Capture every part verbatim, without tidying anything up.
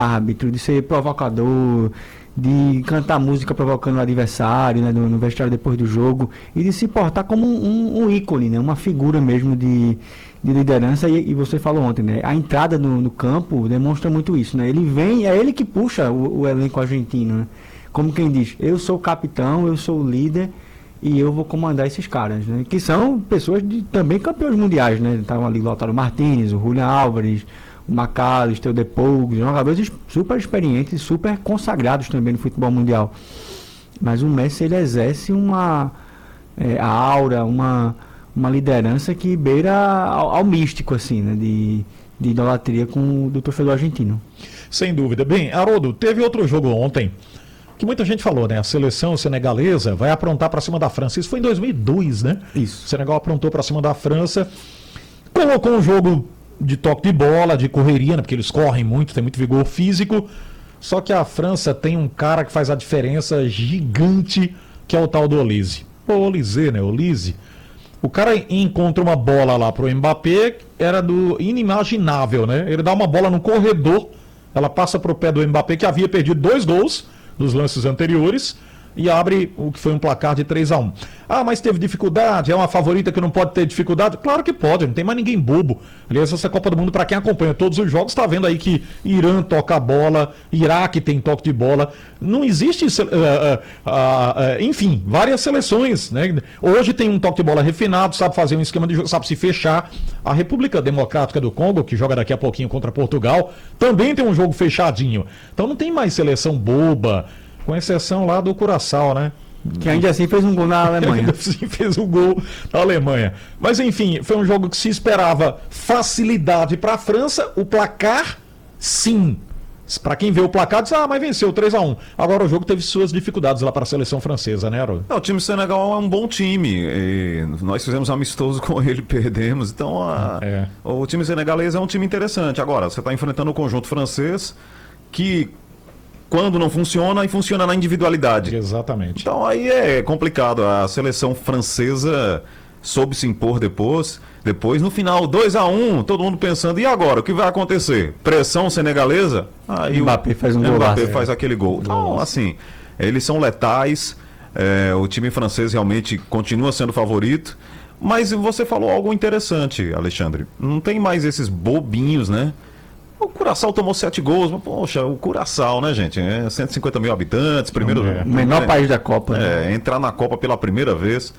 árbitro, de ser provocador, de cantar música provocando o adversário, né, no, no vestiário depois do jogo, e de se portar como um, um, um ícone, né, uma figura mesmo de, de liderança. E, e você falou ontem, né, a entrada no, no campo demonstra muito isso, né, ele vem, é ele que puxa o, o elenco argentino, né, como quem diz, eu sou o capitão, eu sou o líder e eu vou comandar esses caras, né, que são pessoas de, também campeões mundiais, né, estavam ali o Lautaro Martínez, o Julián Álvares, o McAllister, o Depou, jogadores super experientes, super consagrados também no futebol mundial. Mas o Messi, ele exerce uma é, a aura, uma, uma liderança que beira ao, ao místico, assim, né, de, de idolatria com o do torcedor argentino. Sem dúvida. Bem, Haroldo, teve outro jogo ontem que muita gente falou, né? A seleção senegalesa vai aprontar para cima da França. Isso foi em dois mil e dois, né? Isso. O Senegal aprontou para cima da França, colocou um jogo de toque de bola, de correria, né? Porque eles correm muito, tem muito vigor físico. Só que a França tem um cara que faz a diferença gigante, que é o tal do Olise. O Olise, né? Olise. O cara encontra uma bola lá pro Mbappé, era do inimaginável, né? Ele dá uma bola no corredor, ela passa pro pé do Mbappé, que havia perdido dois gols nos lances anteriores, e abre o que foi um placar de três a um. Ah, mas teve dificuldade, é uma favorita que não pode ter dificuldade? Claro que pode, não tem mais ninguém bobo. Aliás, essa Copa do Mundo, para quem acompanha todos os jogos, está vendo aí que Irã toca a bola, Iraque tem toque de bola. Não existe, uh, uh, uh, uh, enfim, várias seleções, né? Hoje tem um toque de bola refinado, sabe fazer um esquema de jogo, sabe se fechar. A República Democrática do Congo, que joga daqui a pouquinho contra Portugal, também tem um jogo fechadinho. Então não tem mais seleção boba, com exceção lá do Curaçao, né? Que ainda assim fez um gol na Alemanha. Ainda assim fez um gol na Alemanha. Mas enfim, foi um jogo que se esperava facilidade para a França. O placar, sim. Para quem vê o placar, diz, ah, mas venceu três a um. Agora o jogo teve suas dificuldades lá para a seleção francesa, né, Haroldo? Não, o time do Senegal é um bom time. E nós fizemos amistoso com ele, perdemos. Então a... é. o time senegalês é um time interessante. Agora, você está enfrentando o conjunto francês que, quando não funciona, e funciona na individualidade. Exatamente. Então aí é complicado. A seleção francesa soube se impor depois. Depois, no final, dois a um, todo mundo pensando, e agora? O que vai acontecer? Pressão senegalesa? Aí o Mbappé faz um gol. Mbappé faz aquele gol. Então, assim, eles são letais. É, o time francês realmente continua sendo favorito. Mas você falou algo interessante, Alexandre. Não tem mais esses bobinhos, né? O Curaçao tomou sete gols, mas, poxa, o Curaçao, né, gente? É cento e cinquenta mil habitantes, primeiro... É. O menor é, país da Copa. É, né? Entrar na Copa pela primeira vez.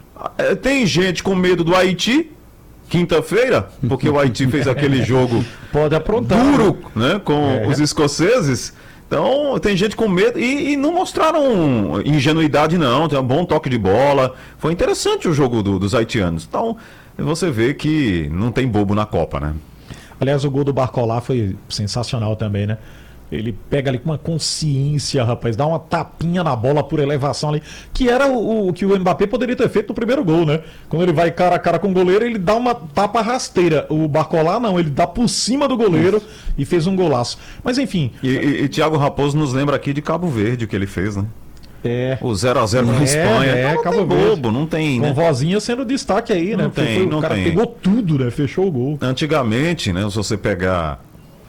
É, tem gente com medo do Haiti, quinta-feira, porque o Haiti fez aquele jogo Pode aprontar, duro, né, com é. os escoceses. Então, tem gente com medo e, e não mostraram ingenuidade, não. Tem um bom toque de bola. Foi interessante o jogo do, dos haitianos. Então, você vê que não tem bobo na Copa, né? Aliás, o gol do Barcola foi sensacional também, né? Ele pega ali com uma consciência, rapaz, dá uma tapinha na bola por elevação ali, que era o, o que o Mbappé poderia ter feito no primeiro gol, né? Quando ele vai cara a cara com o goleiro, ele dá uma tapa rasteira. O Barcola não, ele dá por cima do goleiro e fez um golaço. Mas enfim... E, e, e Thiago Raposo nos lembra aqui de Cabo Verde, o que ele fez, né? É. O zero a zero com a Espanha. É, não, Cabo não tem Verde. bobo, não tem, Com né? vozinha sendo destaque aí, né? Não tem, foi, não o cara tem. pegou tudo, né? Fechou o gol. Antigamente, né? Se você pegar...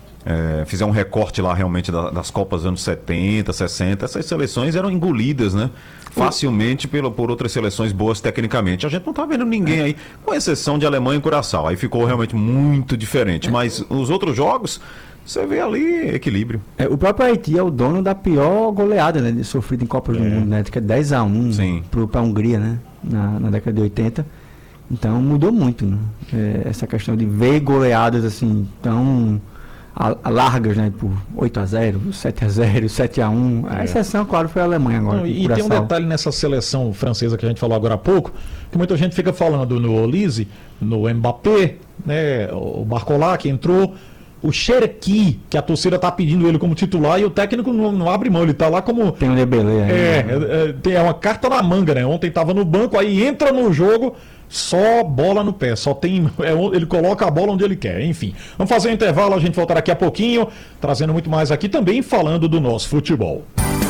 É, fizer um recorte lá realmente da, das Copas dos anos setenta, sessenta, essas seleções eram engolidas, né? Facilmente pelo, por outras seleções boas tecnicamente. A gente não tá vendo ninguém aí, com exceção de Alemanha e Curaçao. Aí ficou realmente muito diferente. Mas os outros jogos, você vê ali equilíbrio. É, o próprio Haiti é o dono da pior goleada, né, sofrida em Copas é. do Mundo, né? Que é dez a um para a Hungria, né? Na, na década de oitenta. Então mudou muito, né? É, essa questão de ver goleadas assim tão a, a largas, né? Por oito a zero, sete a zero, sete a um. A exceção, claro, foi a Alemanha agora. Não, e tem um detalhe nessa seleção francesa que a gente falou agora há pouco, que muita gente fica falando no Olise, no Mbappé, né? O Barcola que entrou, o Cherki, que a torcida tá pedindo ele como titular, e o técnico não, não abre mão, ele tá lá como... Tem um Dembélé aí. É, é, tem uma carta na manga, né? Ontem tava no banco, aí entra no jogo, só bola no pé, só tem... É, ele coloca a bola onde ele quer, enfim. Vamos fazer um intervalo, a gente voltar daqui a pouquinho, trazendo muito mais aqui também, falando do nosso futebol.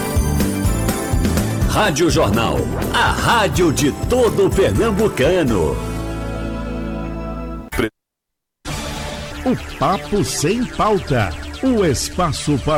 Rádio Jornal, a rádio de todo pernambucano. O Papo Sem Pauta, o espaço para